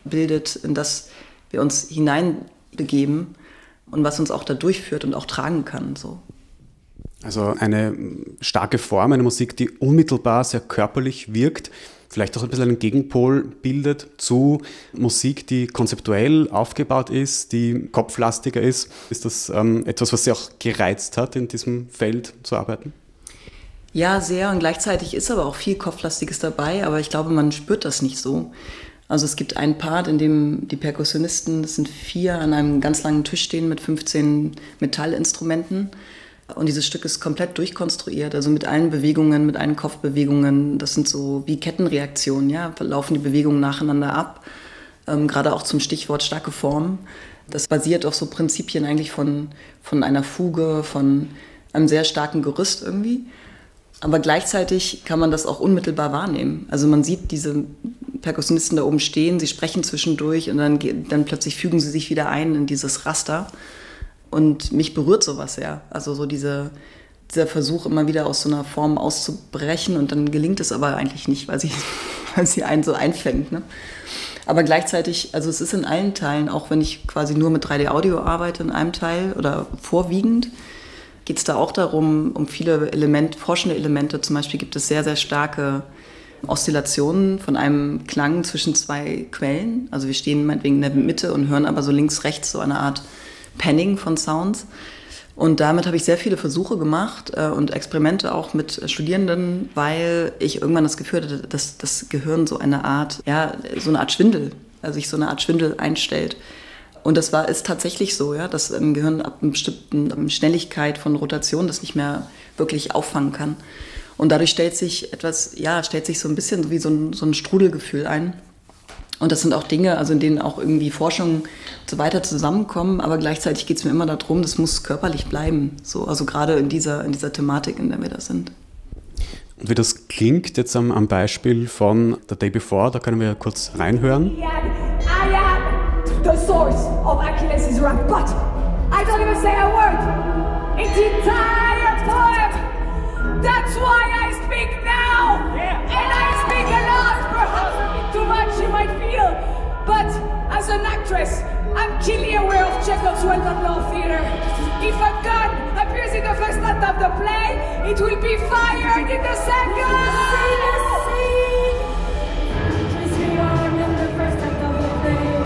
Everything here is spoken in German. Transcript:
bildet, in das wir uns hineinbegeben und was uns auch da durchführt und auch tragen kann. So. Also eine starke Form, eine Musik, die unmittelbar sehr körperlich wirkt, vielleicht auch ein bisschen einen Gegenpol bildet zu Musik, die konzeptuell aufgebaut ist, die kopflastiger ist. Ist das etwas, was Sie auch gereizt hat, in diesem Feld zu arbeiten? Ja, sehr. Und gleichzeitig ist aber auch viel Kopflastiges dabei, aber ich glaube, man spürt das nicht so. Also es gibt einen Part, in dem die Perkussionisten, das sind 4, an einem ganz langen Tisch stehen mit 15 Metallinstrumenten. Und dieses Stück ist komplett durchkonstruiert, also mit allen Bewegungen, mit allen Kopfbewegungen. Das sind so wie Kettenreaktionen, ja, laufen die Bewegungen nacheinander ab. Gerade auch zum Stichwort starke Form. Das basiert auf so Prinzipien eigentlich von einer Fuge, von einem sehr starken Gerüst irgendwie. Aber gleichzeitig kann man das auch unmittelbar wahrnehmen. Also man sieht diese Perkussionisten da oben stehen, sie sprechen zwischendurch und dann plötzlich fügen sie sich wieder ein in dieses Raster. Und mich berührt sowas sehr. Also so dieser Versuch, immer wieder aus so einer Form auszubrechen und dann gelingt es aber eigentlich nicht, weil sie einen so einfängt. Ne? Aber gleichzeitig, also es ist in allen Teilen, auch wenn ich quasi nur mit 3D-Audio arbeite in einem Teil oder vorwiegend, geht es da auch darum, um viele forschende Elemente. Zum Beispiel gibt es sehr, sehr starke Oszillationen von einem Klang zwischen 2 Quellen. Also wir stehen meinetwegen in der Mitte und hören aber so links, rechts so eine Art Panning von Sounds. Und damit habe ich sehr viele Versuche gemacht und Experimente auch mit Studierenden, weil ich irgendwann das Gefühl hatte, dass das Gehirn so eine Art Schwindel, also sich so eine Art Schwindel einstellt. Und das ist tatsächlich so, ja, dass im Gehirn ab einer bestimmten Schnelligkeit von Rotation das nicht mehr wirklich auffangen kann. Und dadurch stellt sich so ein bisschen wie so ein Strudelgefühl ein. Und das sind auch Dinge, also in denen auch irgendwie Forschung und so weiter zusammenkommen, aber gleichzeitig geht es mir immer darum, das muss körperlich bleiben. So, also gerade in dieser Thematik, in der wir da sind. Und wie das klingt jetzt am Beispiel von The Day Before, da können wir kurz reinhören. I am the source of Achilles' wrath, but I don't even say a word in the entire poem. That's why I speak now, and I speak a lot, perhaps too much you might feel, but as an actress, I'm keenly aware of Chekhov's well-known law theater. If a gun appears in the first act of the play, it will be fired in the second.